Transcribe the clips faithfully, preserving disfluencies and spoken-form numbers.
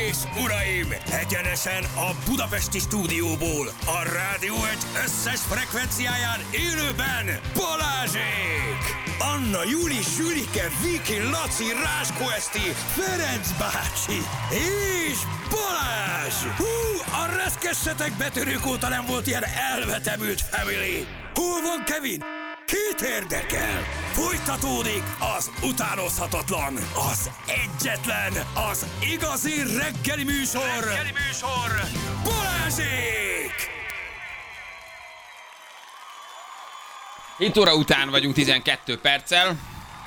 és uraim, egyenesen a budapesti stúdióból, a Rádió egy összes frekvenciáján élőben Balázsék! Anna, Juli, Zsülike, Viki, Laci, Ráskó Eszti, Ferenc bácsi és Balázs! Hú, a reszkessetek betörők óta nem volt ilyen elvetemült family! Hol van Kevin? Kit érdekel? Folytatódik az utánozhatatlan, az egyetlen, az igazi reggeli műsor, reggeli műsor, Balázsék! hét óra után vagyunk tizenkét perccel.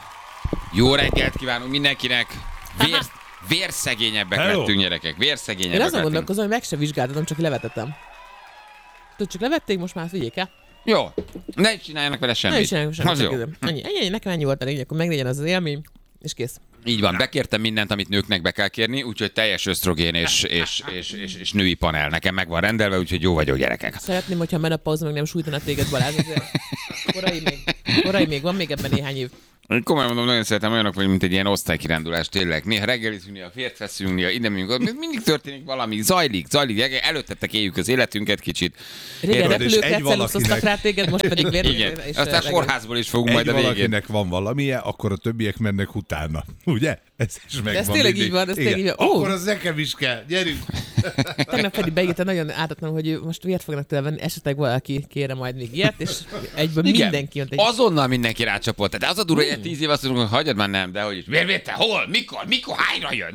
Jó reggelt kívánunk mindenkinek. Vér, vérszegényebbek Hello. lettünk, gyerekek. Vérszegényebbek Én azon lettünk. gondolkozom, hogy meg se vizsgáltatom, csak levetettem. Tudod, csak levették, most már figyelj el. Jó, ne csináljanak vele semmit. Ne is csináljuk Az semmit. jó. Ennyi, ennyi, ennyi, nekem ennyi volt elég, akkor meglegyen az az élmény, és kész. Így van, bekértem mindent, amit nőknek be kell kérni, úgyhogy teljes ösztrogén és, és, és, és, és női panel nekem meg van rendelve, úgyhogy jó vagyok, gyerekek. Szeretném, hogyha a menopauza meg nem sújtana téged, Balázs, azért korai még, korai még, van még ebben néhány év. Én komolyan mondom, nagyon szeretem olyanok, vagy mint egy ilyen osztálykirándulás, tényleg. Néha reggelizünk, néha fért veszünk, néha ide megyünk, ott mindig történik valami, zajlik, zajlik, előttetek éljük az életünket kicsit. Régen Érted? repülőket egy celuszoztak valakinek- rá téged, most pedig vér. Igen, és aztán reggel. kórházból is fogunk Egy majd a végén. valakinek van valamije, akkor a többiek mennek utána. Ugye? Ez is megvan. ez tényleg mindig. így van, ez Igen. tényleg így van. Ó. Akkor az nekem is kell. Gyerünk! Tegnap Feri beírta nagyon ártatlan, hogy ő most vért fognak tőle venni, esetleg valaki kére majd még ilyet, és egyből Igen, mindenki jött egy... azonnal mindenki rácsapott. De az a durva, hogy tíz év azt mondjuk, hogy hagyjad már nem, de hogy is. Miért, miért te? Hol? Mikor? Mikor? Hányra jön?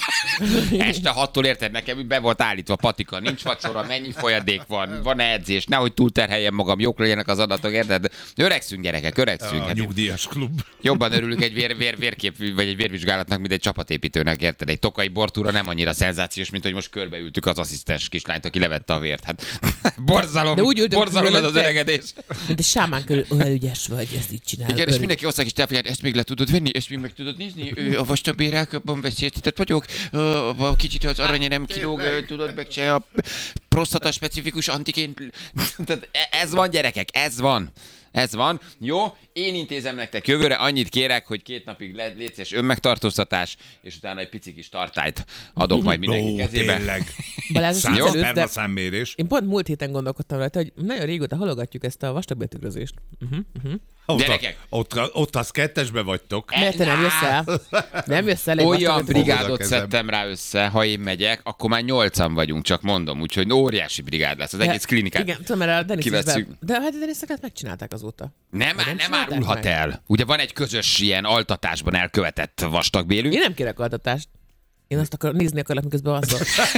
Este hattól érted nekem, be volt állítva patika, nincs vacsora, mennyi folyadék van, van edzés, nehogy túlterheljem magam, jók legyenek az adatok, érted? Öregszünk, gyerekek, öregszünk. A Hát nyugdíjas klub. jobban örülünk egy vér, vér, vérkép, vagy egy vérvizsgálatnak, mint egy csapatépítőnek, érted? Egy tokai bortúra nem annyira szenzációs, mint hogy most körbeültük az asszisztens kislányt, aki levette a vért. Hát borzalom, De úgy ültünk borzalom ez az körülötte. öregedés. Mint egy sámán körül, olyan ügyes vagy, ezt így csinálod. Igen, és örül. mindenki hozzá kis telefonját, ezt még le tudod venni, ezt még meg tudod nézni, Ö, a vastagbérelköbben veszélyeztetett vagyok, Ö, a kicsit az aranyérem kilóg, ö, tudod, meg se a prostata specifikus antigén. Tehát ez van, gyerekek, ez van. Ez van. Jó, én intézem nektek jövőre, annyit kérek, hogy két napig le- légy szíves önmegtartóztatás, és utána egy pici kis tartályt adok majd mindenki Ó, kezébe. tényleg. Balázs, Száz az előtt, de permaszámmérés. én pont múlt héten gondolkodtam rajta, hogy nagyon régóta halogatjuk ezt a vastagbéltükrözést. Uh-huh, uh-huh. Ott, Gyerekek! a, ott, ott az kettesbe vagytok. Mert te nem jössz el. Nem jössz el egy Olyan vastagbéltükrözést. brigádot kezem. szedtem rá össze, ha én megyek, akkor már nyolcan vagyunk, csak mondom, úgyhogy óriási brigád lesz, az De- egész klinikát. Igen, tudom, mert a Denis is kivesszük. be... De hát a Deniseket megcsinálták azóta. Nem, nem nem, nem csinálták árulhat meg? el. Ugye van egy közös ilyen altatásban elkövetett vastagbélünk. Én nem kérek altatást. Én azt akar, nézni akarlak, miközben alszol.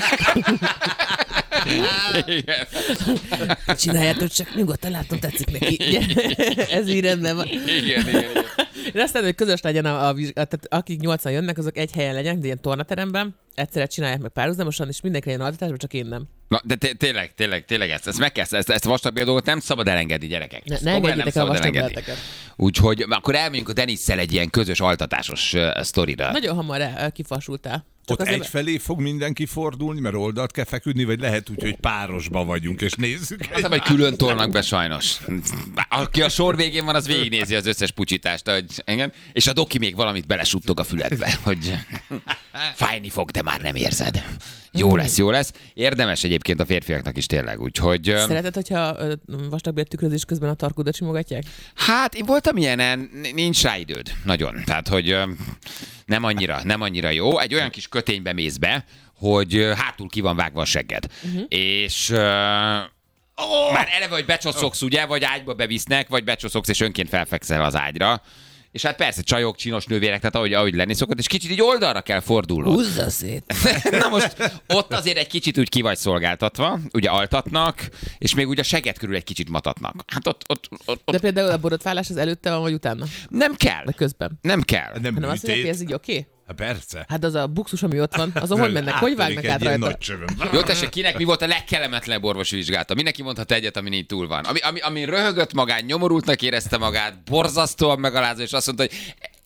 Igen. Csináljátok, csak nyugodtan látom, tetszik neki. Ez így rendben van. Igen, igen, igen. Én azt mondom, hogy közös legyen a, a vizsgál, tehát akik nyolcan jönnek, azok egy helyen legyenek, de ilyen tornateremben, egyszerre csinálják meg párhuzamosan, és mindenki legyen altatásban, csak én nem. Na, de té- tényleg, tényleg, tényleg ezt, ezt meg kell, ezt, ezt a vastagbél dolgot nem szabad elengedni, gyerekek. Ne, Ezt ne komolyan engedjétek el a szabad elengedni. vastagbélteket. Úgyhogy akkor elmegyünk a Denisszel egy ilyen közös altatásos uh, sztorira. Nagyon hamar el, kifasultál. Csak Ott azért- egyfelé fog mindenki fordulni, mert oldalt kell feküdni, vagy lehet úgy, hogy párosba vagyunk, és nézzük. Nem, hogy külön tolnak be sajnos. Aki a sor végén van, az végignézi az összes pucsitást, hogy, igen? És a doki még valamit belesuttog a füledbe, hogy fájni fog, de már nem érzed. Jó lesz, jó lesz. Érdemes egyébként a férfiaknak is tényleg, úgyhogy... ö, Szereted, hogyha ö, vastagbéltükrözés közben a tarkódat simogatják? Hát én voltam ilyenen, nincs rá időd. Nagyon. Tehát, hogy ö, nem annyira, nem annyira jó. Egy olyan kis köténybe mész be, hogy ö, hátul ki van vágva a segged. Uh-huh. És... Ö, Oh! Már eleve, hogy becsoszogsz, ugye, vagy ágyba bevisznek, vagy becsoszogsz, és önként felfekszel az ágyra. És hát persze, csajok, csinos nővérek, tehát ahogy, ahogy lenni szokott, és kicsit így oldalra kell fordulnod. Húzza szét! Na most ott azért egy kicsit úgy ki vagy szolgáltatva, ugye altatnak, és még ugye a seged körül egy kicsit matatnak. Hát ott, ott, ott, De ott például a borotválás az előtte van, vagy utána? nem kell. De közben. Nem kell. Nem Hanem azt mondják, hogy műtét. ez így oké? Okay? Hát persze. Hát az a buxus, ami ott van, azon hogy mennek? Hogy vágnak Áttörik át egy ilyen rajta? nagy csövön. Jó, tessék, kinek mi volt a legkellemetlenebb orvosi vizsgálata? Mindenki mondhat egyet, ami így túl van. Ami, ami, ami röhögött magát, nyomorultnak érezte magát, borzasztóan megalázó, és azt mondta, hogy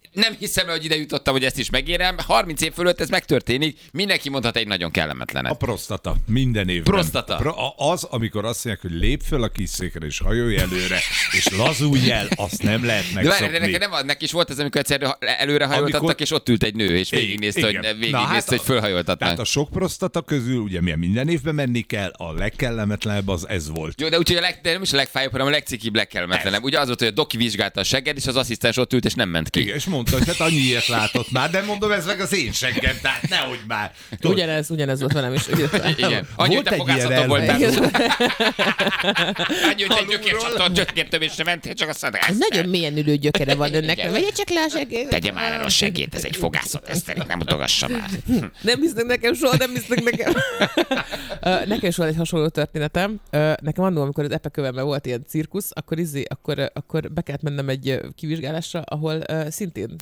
nem hiszem, hogy ide jutottam, hogy ezt is megérem. harminc év fölött ez megtörténik, mindenki mondhat egy nagyon kellemetlenet. A prostata, minden évben. Prostata. Pro, az, amikor azt mondják, hogy lép föl a kis székre, és hajolj előre, és lazulj el, azt nem lehet De megszokni. várj, nekem nem, neki is volt ez, amikor egyszer előre hajoltattak, Amikor... és ott ült egy nő, és végignézte, hogy, végignézte, hát hogy fölhajoltatnak. Tehát a sok prostata közül, ugye milyen minden évben menni kell, a legkellemetlenebb az ez volt. Jó, de úgyhogy a leg, de nem is a legfájóbb, hanem a legcikibb, legkellemetlenebb. Ugye az volt, hogy a doki vizsgálta a segged, és az asszisztens ott ült, és nem ment ki. Igen, és mondta, hogy hát annyi ilyet látott már, de mondom, ez meg az én seggem, tehát nehogy már. Tudod, ugyanez, ugyanez volt velem is. Igen. Annyi, hogy te fogászatod voltál. Annyi, hogy egy gyökércsattal gyökértövésre mentél, csak azt mondta, ez nagyon mélyen ülő gyökere van önnek. Vegye csak le a segét. Tegye már el a segét, ez egy fogászat, ezt nem utogassa már. Nem hisznek nekem soha, nem hisznek nekem. Nekem is volt egy hasonló történetem. Nekem annól, amikor az epekövemben volt ilyen cirkusz, akkor, izé, akkor, akkor be kellett mennem egy kivizsgálásra, ahol szintén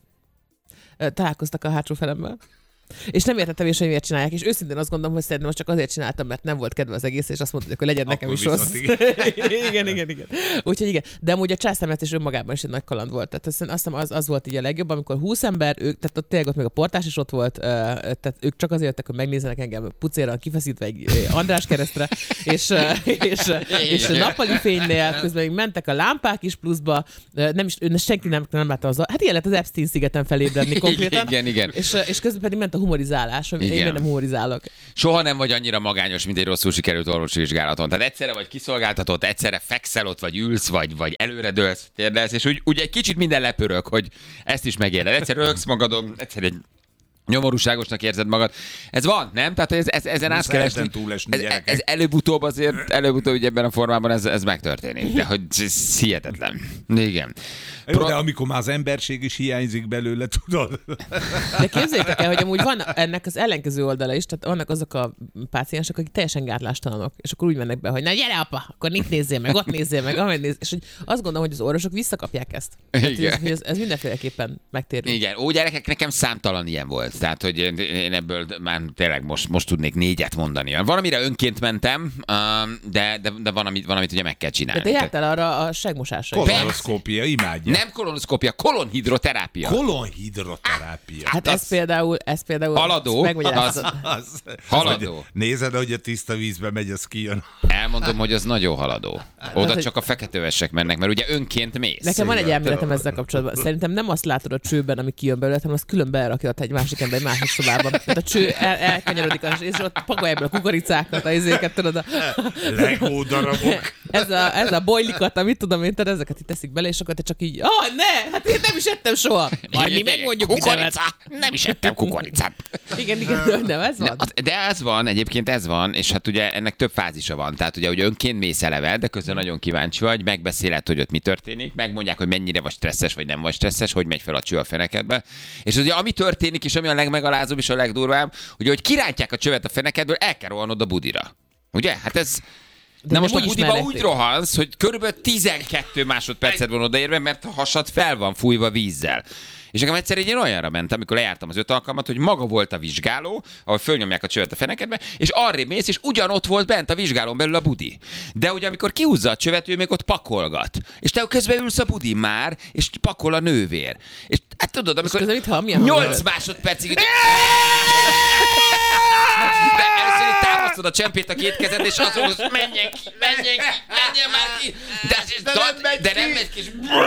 találkoztak a hátsó felemmel. És nem értettem is, hogy miért csinálják, és őszintén azt gondolom, hogy szerintem most csak azért csináltam, mert nem volt kedve az egész, és azt mondta, hogy akkor legyen nekem akkor is rossz. Igen. igen, igen, igen. Úgyhogy igen. De amúgy a császármetszés önmagában is egy nagy kaland volt. Tehát azt hiszem az, az volt így a legjobb, amikor húsz ember, ők, tehát ott tényleg ott még a portás is ott volt, tehát ők csak azért jöttek, hogy megnézzenek engem pucéran kifeszítve egy András keresztre, és, és, és nappali fénynél, közben még mentek a lámpák is pluszba, nem is, senki nem, nem látta az. Hát ilyen lett az Epstein szigeten felébredni konkrétan. Igen, igen. És, és közben pedig ment a humorizálás, hogy én nem humorizálok. Soha nem vagy annyira magányos, mint egy rosszul sikerült orvosi vizsgálaton. Tehát egyszerre vagy kiszolgáltatott, egyszerre fekszel ott, vagy ülsz, vagy, vagy előre dőlsz, térdelsz, és úgy, úgy egy kicsit minden lepörög, hogy ezt is megéred. Egyszer rögsz magadon, egyszer egy nyomorúságosnak érzed magad. Ez van, nem? Tehát ez, ez, ezen át kell esni. Ez, ez előbb-utóbb azért, előbb-utóbb ugye ebben a formában ez, ez megtörténik. De hogy ez hihetetlen. Igen. Jó, Pro... de amikor már az emberség is hiányzik belőle, tudod? De képzeljétek el, hogy amúgy van ennek az ellenkező oldala is, tehát vannak azok a páciensek, akik teljesen gátlástalanok, és akkor úgy mennek be, hogy na gyere apa, akkor itt nézzél meg, ott nézzél meg, amely nézzél. És hogy azt gondolom, hogy az orvosok visszakapják ezt. Tehát, Igen. hogy ez, ez mindenféleképpen megtérül. Igen, ó, gyerekek, nekem számtalan ilyen volt. Tehát, hogy én ebből már tényleg most, most tudnék négyet mondani. Valamire önként mentem, de, de, de van, amit, van, amit ugye meg kell csinálni. De te jártál arra a segmosásra. Kolonoszkópia, imádja. Nem kolonoszkópia, kolonhidroterápia. Kolonhidroterápia. Hát az... ez például, ez például... Haladó. Az, az, haladó. Hogy nézed, hogy a tiszta vízbe megy, az kijön. Elmondom, hogy az nagyon haladó. Oda hát, csak a feketővesek mennek, mert ugye önként mész. Nekem van egy elméletem ezzel kapcsolatban. Szerintem nem azt látod a csőben, ami kijön belőle, hanem azt külön berakja egy másik ember egy másik szobában. Tehát a cső el, elkanyarodik, és ott pakolja ebből a kukoricákat, a izéket, tudod. A... Legó darabok. Ez a, ez a bojlikat, amit tudom én, tehát ezeket itt teszik bele, és akkor te csak így, ah, ne, hát én nem is ettem soha. Majd mi megmondjuk, kukorica. Nem is ettem kukoricát. Igen, igen, nem, ez van. De ez van, egyébként ez van, és hát ugye ennek több fázisa van. Tehát ugye, hogy önként mész eleve, de közben nagyon kíváncsi vagy, megbeszéled, hogy ott mi történik, megmondják, hogy mennyire vagy stresszes, vagy nem vagy stresszes, hogy megy fel a cső a fenekedbe. És ugye ami történik, és ami a legmegalázóbb és a legdurvább, hogy hogy kirántják a csövet a fenekedből, el kell rohanod a budira. Ugye? Hát ez... De na most a budiba úgy rohansz, hogy körülbelül tizenkét másodpercet van odaérve, mert a hasad fel van fújva vízzel. És nekem egyszer egy olyanra mentem, amikor lejártam az öt alkalmat, hogy maga volt a vizsgáló, ahol fölnyomják a csövet a fenekedbe, és arrébb mész, és ugyanott volt bent a vizsgálón belül a budi. De ugye amikor kihúzza a csövet, ő még ott pakolgat. És te közben ülsz a budin már, és pakol a nővér. És hát tudod, amikor nyolc másodpercig... De először így támasztod a csempét a két kezed, és azon, hogy menjen ki, menjen ki, menjen már ki. De, de, de, de nem megy ki,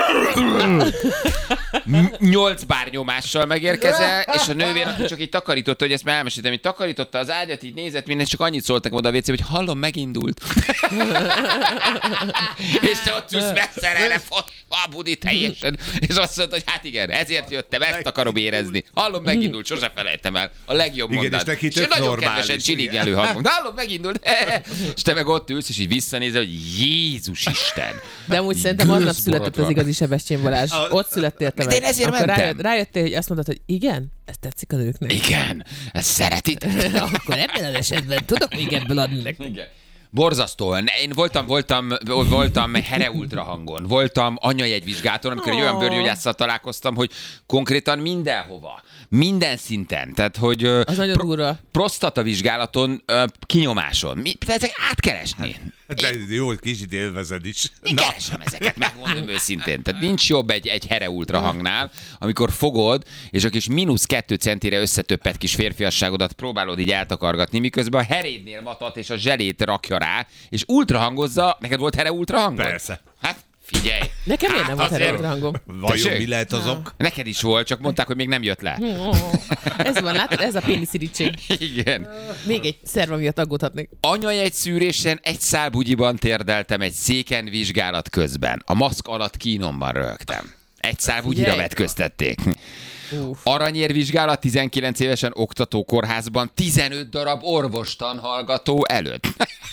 és... Nyolc bár nyomással megérkezel, és a nővér akkor csak így takarította, hogy ezt már elmeséltem, hogy takarította az ágyat, így nézett mindent, csak annyit szóltak oda a vécébe, hogy hallom, megindult. És te ott ülsz megszerelve a budi teljesen, és azt mondta, hogy hát igen, ezért jöttem, ezt akarom érezni. Hallom, megindult, sose felejtem el. A legjobb igen, mondat. És, és nagyon kedvesen csilingelő hangom. Hallom, megindult. És te meg ott ülsz, és így visszanézel, hogy Jézus Isten. De amúgy szerintem aznap született az igazi Sebestyén Balázs. Ott születtél te meg. De én ezért akkor mentem. Rájött, rájöttél, hogy azt mondtad, hogy igen, ez tetszik a nőknek. Igen, ezt szeretik. Akkor ebben az esetben tudok még ebből adni nektek. Igen. Borzasztó. Én voltam, voltam, voltam Here Ultra hangon, voltam anyajegyvizsgáton, amikor egy olyan bőrgyógyásszal találkoztam, hogy konkrétan mindenhova, minden szinten, tehát hogy az nagyon pro- durva. prostatavizsgálaton, kinyomáson, mi, ezek át kell esni. De jó, hogy kicsit élvezed is. Én keresem ezeket, megmondom őszintén. Tehát nincs jobb egy, egy Here Ultra hangnál, amikor fogod, és a kis mínusz kettő centire összetöppet kis férfiasságodat próbálod így eltakargatni, miközben a herédnél matat és a zselét rakja rá, és ultra hangozza. Neked volt Here Ultra hangod? Persze. Hát figyelj. Nekem miért nem volt azért- Here Ultra hangom? Vajon mi lehet az ok? Neked is volt, csak mondták, hogy még nem jött le. Ez van, látod? Ez a péniszirítség. Igen. Még egy szerva miatt aggódhatnék. Anyajegy szűrésen egy szál bugyiban térdeltem egy széken vizsgálat közben. A maszk alatt kínomban röhögtem. Egy szál bugyira Figyelj. vetköztették. Uff. Aranyérvizsgálat tizenkilenc évesen oktatókórházban tizenöt darab orvostanhallgató előtt.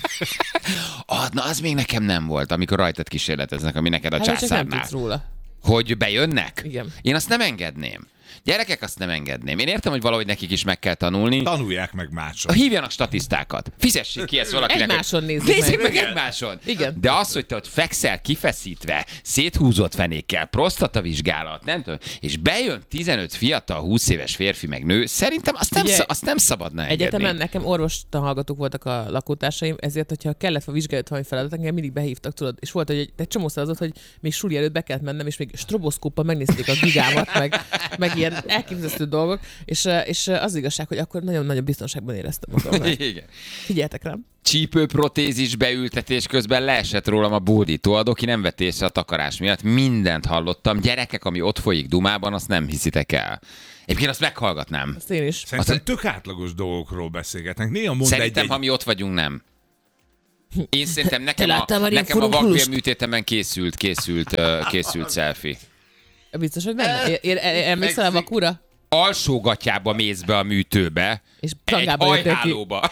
ah, na, az még nekem nem volt, amikor rajtad kísérleteznek, ami neked a Hát, csak nem császárnál. tudsz róla. Hogy bejönnek? Igen. Én azt nem engedném. Gyerekek, azt nem engedném. Én értem, hogy valahogy nekik is meg kell tanulni. Tanulják meg máson. Hívjanak statisztákat. Fizessék ki ezt valakinek. Egymáson nézzük Nézzék meg. meg egymáson. Igen. De az, hogy te ott fekszel kifeszítve, széthúzott fenékkel, prostatavizsgálat, nem tudom, és bejön tizenöt fiatal, húsz éves férfi meg nő, szerintem azt nem, Ugye, sz- azt nem szabadna engedni. Egyetemen nekem orvostanhallgatók voltak a lakótársaim, ezért, hogyha kellett a vizsgálat valami feladat, engem mindig behívtak, tudod, és volt, hogy egy, egy csomószor az ott, hogy még suli előtt be kellett mennem, és még stroboszkóppal megnézték a gigámat, meg, meg ilyen elképesztő dolgok, és, és az igazság, hogy akkor nagyon-nagyon biztonságban éreztem magam. Igen. Figyeljetek rám. Csípőprotézis beültetés közben leesett rólam a bódító, a doki nem vett észre a takarás miatt, mindent hallottam. Gyerekek, ami ott folyik Dumában, azt nem hiszitek el. Egyébként azt meghallgatnám. Azt én is. Szerintem Az- tök átlagos dolgokról beszélgetnek. Néha mond Szerintem, egy, ha mi ott vagyunk, nem. Én szerintem nekem Te a, láttál már ilyen nekem a furunkulust? vakbélműtétemen készült, készült, uh, készült selfie. Biztos, hogy nem. Én- én- én- Emlékszel a vakúra? Alsógatjába mész be a műtőbe, És egy plangába jöttél ki. hajhálóba.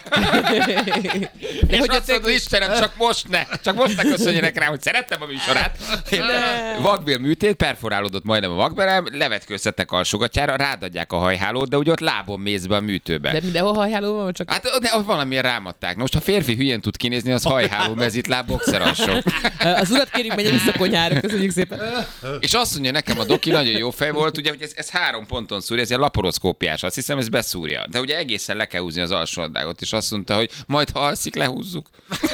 De És hogy azt mondod, Istenem, csak most ne, csak most ne köszönjenek rá, hogy szerettem a műsorát. Vakbél műtét, perforálódott majdnem a vakbélem, levetkőztettek alsógatjára, rádadják a hajhálót, de úgy ott lábon mész be a műtőbe. De mindenhol hajháló van, vagy csak... Hát de ott valamiért rámadták. Na most, ha férfi hülyén tud kinézni, az hajháló, mezitláb, boxer alsó. Az urat kérjük, menjen vissza a konyhára, köszönjük szépen. És azt mondja nekem a doki, nagyon jó fej volt, ugye, hogy ez, ez három ponton szúrja, ez ilyen laporoszkópiás, azt hiszem, ez beszúrja. De ugye egészen le kell húzni az alsó nadrágot, és azt mondta, hogy majd ha alszik, lehúzzuk.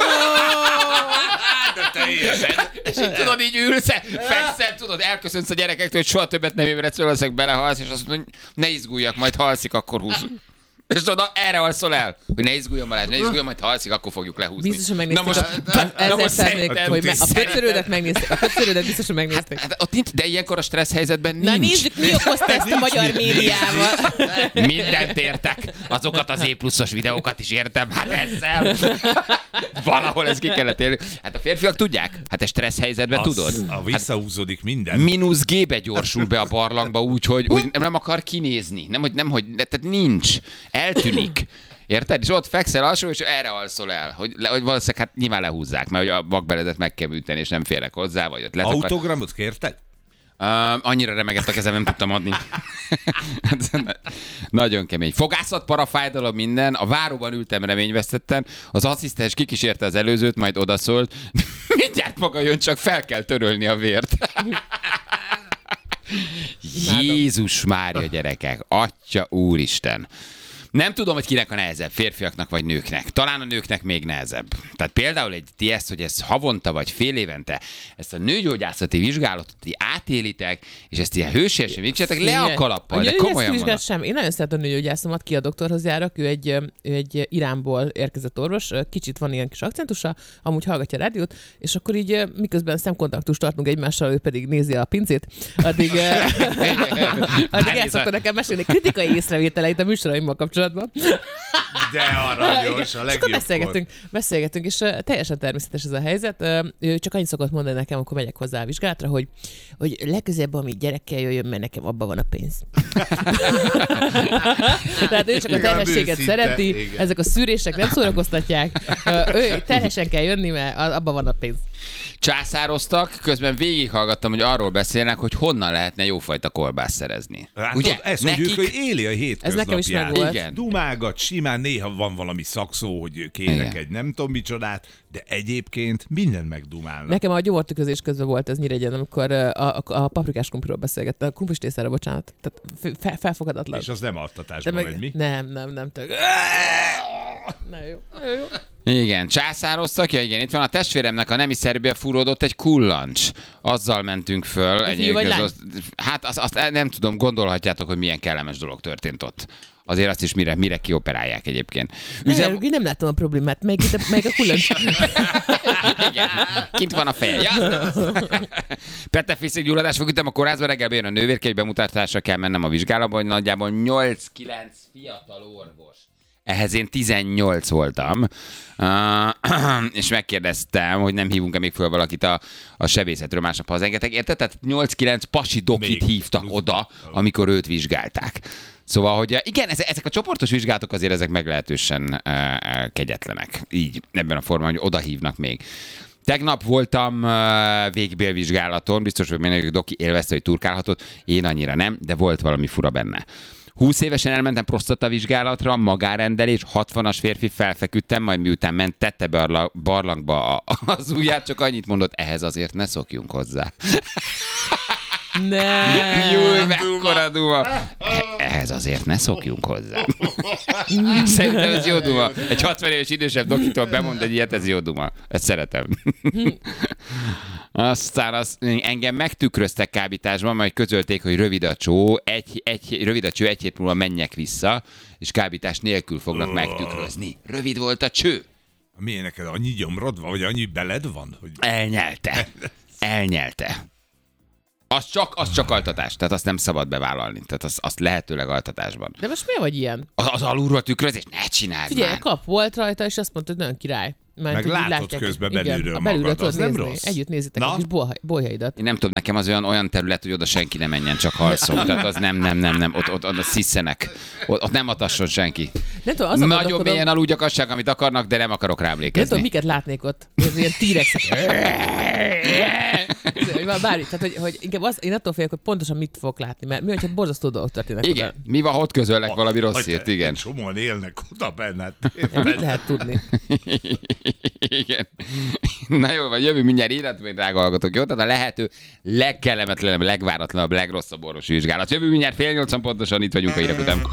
De teljesen. És így tudod, így ülsz, fekszel, tudod, elköszönsz a gyerekektől, hogy soha többet nem ébredsz, valószínűleg belehalsz, és azt mondja, hogy ne izguljak, majd ha alszik, akkor húzzuk. És tudod, na, erre alszol el, hogy ne izguljon Balázs, ne izguljon, majd ha alszik, akkor fogjuk lehúzni. Biztos, hogy megnézték. Na most, a, na, na ezzel most szeretnék, szerintem, hogy me- a szerintem- kötszörődet megnézték. A kötszörődet biztos, hogy megnézték. Hát ott nincs, de ilyenkor a stressz helyzetben nincs. Na nézzük, mi okozta ezt a magyar médiával. Mindent értek. Azokat az E pluszos videókat is értem. Hát ezzel. Valahol ez ki kellett érni. Hát a férfiak tudják. Hát a stressz helyzetben az, tudod. A visszahúzódik minden. Mínusz G-be gyorsul be a barlangba úgy, hogy, hogy nem akar kinézni. Nem, hogy, nem, hogy tehát nincs. Eltűnik. Érted? És ott fekszel alsó, és erre alszol el. Hogy, le, hogy valószínűleg hát nyilván lehúzzák, mert hogy a vakbeledet meg kell műteni, és nem férek hozzá, vagy ott letakar. Autogramot kértek? Uh, annyira remegett a kezem, nem tudtam adni. Nagyon kemény. Fogászat, parafájdalom, minden. A váróban ültem reményvesztetten. Az asszisztens kikísérte az előzőt, majd odaszólt. Mindjárt maga jön, csak fel kell törölni a vért. Jézus Mária, gyerekek. Atya úristen. Nem tudom, hogy kinek a nehezebb, férfiaknak vagy nőknek. Talán a nőknek még nehezebb. Tehát például egy ti ezt, hogy ezt havonta vagy fél évente, ezt a nőgyógyászati vizsgálatot ti átélitek, és ezt ilyen hősiesen végzsetek le a kalappal, de komolyan mondom. sem. Én nagyon szeretem a nőgyógyászomat, ki a doktorhoz járok, ő egy, ő egy Iránból érkezett orvos, kicsit van ilyen kis akcentusa, amúgy hallgatja a rádiót, és akkor így miközben szemkontaktust tartunk egymással, ő pedig nézi a pincét, addig, addig el szokta nekem mesélni kritikai észrevételeit a műsoraimmal kapcsolatban. De aranyos, a És akkor legjobb. beszélgetünk, beszélgetünk, és uh, teljesen természetes ez a helyzet. Uh, ő csak annyit szokott mondani nekem, amikor megyek hozzá a vizsgálatra, hogy, hogy legközelebb, ami gyerekkel jöjjön, mert nekem abban van a pénz. Tehát ő csak a Igen, terhességet őszinte, szereti, igen. ezek a szűrések nem szórakoztatják. Uh, ő terhesen kell jönni, mert abban van a pénz. Császároztak, közben végighallgattam, hogy arról beszélnek, hogy honnan lehetne jófajta kolbászt szerezni. Hát Ugye? ezt mondjuk, Nekik... hogy éli a Ez nekem is hétköznapját. megvolt. Igen. Dumágat, simán, néha van valami szakszó, hogy kérek Igen. egy nem tudom micsodát, de egyébként mindent megdumálnak. Nekem a gyomortüközés közben volt ez Nyíregyén, amikor uh, a, a, a paprikás kumpiról beszélgettem. A kumplis tészára, bocsánat. Tehát fe, felfogadatlan. És az nem altatásban De megy, mi? Nem, nem, nem tök. Na jó, jó, jó. Igen, császároztak, ja igen, itt van a testvéremnek a nemi szervbe fúródott egy kullancs. Azzal mentünk föl. Egy vagy lány? az, hát azt, azt nem tudom, gondolhatjátok, hogy milyen kellemes dolog történt ott. Azért azt is mire, mire kioperálják egyébként. Üzem... Nem, nem látom a problémát, meg, meg a kullancs. Igen, kint van a feje. Ja? Petefészékgyulladás, fogütem a kórházba, reggel bejön a nővérke, bemutatásra kell mennem a vizsgálatba, hogy nagyjából nyolc-kilenc fiatal orvos. Ehhez én tizennyolc voltam, uh, és megkérdeztem, hogy nem hívunk-e még föl valakit a, a sebészetről, másnap hazaengedtek. Érted? Tehát nyolc-kilenc pasi dokit még hívtak oda, amikor őt vizsgálták. Szóval, hogy igen, ezek a csoportos vizsgálatok azért ezek meglehetősen uh, kegyetlenek. Így, ebben a formában, hogy oda hívnak még. Tegnap voltam uh, végbélvizsgálaton, biztos, hogy mindenki doki élvezte, hogy turkálhatott. Én annyira nem, de volt valami fura benne. húsz évesen elmentem prostatavizsgálatra, magárendelés, hatvanas férfi, felfeküdtem, majd miután ment, tette be a barlangba az ujját, csak annyit mondott, ehhez azért ne szokjunk hozzá. Ne. Júj, mekkora duma. Ehhez azért ne szokjunk hozzá. Szerintem ez jó duma. Egy hatvan éves idősebb dokitól bemond egy ilyet, ez jó duma. Ezt szeretem. Aztán az, engem megtükröztek kábításban, majd közölték, hogy rövid a csó, egy, egy, rövid a cső, egy hét múlva menjek vissza, és kábítás nélkül fognak megtükrözni. Rövid volt a cső. Milyen neked? Annyi gyomrod van, vagy annyi beled van? Hogy... Elnyelte. Elnyelte. Az csak, az csak altatás, tehát azt nem szabad bevállalni. Tehát azt, azt lehetőleg altatásban. De most miért vagy ilyen? Az, az alulról tükrözés, ne csináld Figyelj, már. Kap volt rajta, és azt mondta, hogy nagyon király. Mert meg látod látják, közben belülről magad, az nem rossz. Együtt nézitek a kis bolyhaidat. Én nem tudom, nekem az olyan, olyan terület, hogy oda senki nem menjen, csak halszom. Tehát az nem, nem, nem, nem, ott, ott, ott sziszenek. Ott, ott nem atasson senki. Nem tudom, nagyon mélyen aludj a kasság, amit akarnak, de nem akarok rá emlékezni. Nem tudom, miket látnék ott. Ez ilyen tírexek. Bármi, tehát hogy, hogy inkább az, én attól félek, hogy pontosan mit fogok látni, mert mi, hogyha borzasztó dolgok történnek. Igen, oda. Mi van, ha ott közölnek valami rossz írt, igen. Csomóan élnek oda benned. Mit lehet tudni? Igen. Na jó, vagy jövő mindjárt életben, drága hallgatók, jó? Tehát a lehető legkellemetlenebb, legváratlanabb, legrosszabb orvosi vizsgálat. Jövő mindjárt fél nyolcan pontosan itt vagyunk a hírek után.